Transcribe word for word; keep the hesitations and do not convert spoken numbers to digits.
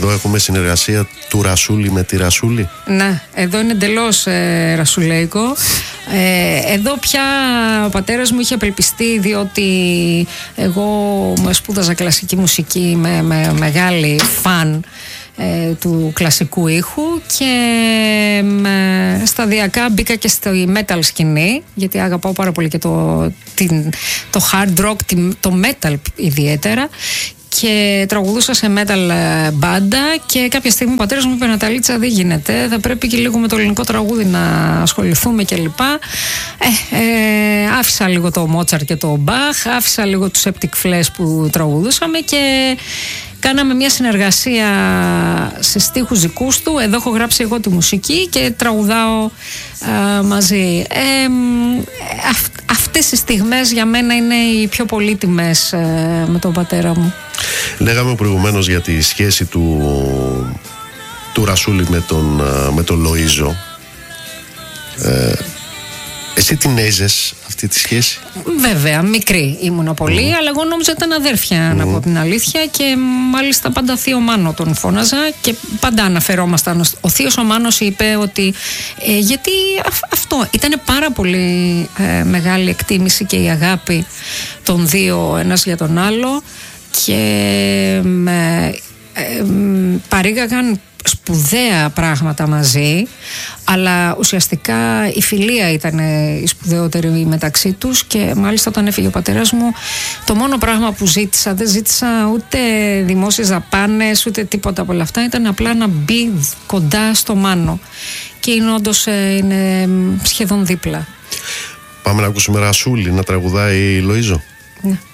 Εδώ έχουμε συνεργασία του Ρασούλη με τη Ρασούλη. Ναι, εδώ είναι εντελώς ε, ρασουλέικο. Ε, εδώ πια ο πατέρας μου είχε απελπιστεί, διότι εγώ με σπούδαζα κλασική μουσική, με, με μεγάλη φαν ε, του κλασικού ήχου, και με, σταδιακά μπήκα και στη metal σκηνή, γιατί αγαπάω πάρα πολύ και το, την, το hard rock, το metal ιδιαίτερα, και τραγουδούσα σε metal μπάντα, και κάποια στιγμή ο πατέρας μου είπε: Ναταλίτσα, δεν γίνεται, θα πρέπει και λίγο με το ελληνικό τραγούδι να ασχοληθούμε κλπ. Ε, ε, άφησα λίγο το Μότσαρ και το Μπαχ, άφησα λίγο τους Septic Flesh που τραγουδούσαμε, και κάναμε μια συνεργασία σε στίχους δικούς του. Εδώ έχω γράψει εγώ τη μουσική και τραγουδάω α, μαζί. Ε, αυ, αυτές οι στιγμές για μένα είναι οι πιο πολύτιμες ε, με τον πατέρα μου. Λέγαμε προηγουμένως για τη σχέση του, του Ρασούλη με τον, με τον Λοΐζο. Ε, εσύ την έζες αυτή τη σχέση? Βέβαια, μικρή ήμουνα πολύ, mm. αλλά εγώ νόμιζα ήταν αδέρφια, mm. να πω την αλήθεια, και μάλιστα πάντα θείο Μάνο τον φώναζα, και πάντα αναφερόμασταν. Ο θείος ο Μάνος είπε ότι ε, γιατί α, αυτό ήταν πάρα πολύ ε, μεγάλη εκτίμηση και η αγάπη των δύο ένας για τον άλλο, και με, ε, ε, παρήγαγαν σπουδαία πράγματα μαζί, αλλά ουσιαστικά η φιλία ήταν η σπουδαιότερη μεταξύ τους. Και μάλιστα όταν έφυγε ο πατέρας μου, το μόνο πράγμα που ζήτησα, δεν ζήτησα ούτε δημόσιες δαπάνες ούτε τίποτα από όλα αυτά, ήταν απλά να μπει κοντά στο Μάνο, και είναι όντως είναι σχεδόν δίπλα. Πάμε να ακούσουμε Ρασούλη να τραγουδάει η Λοΐζο. Ναι.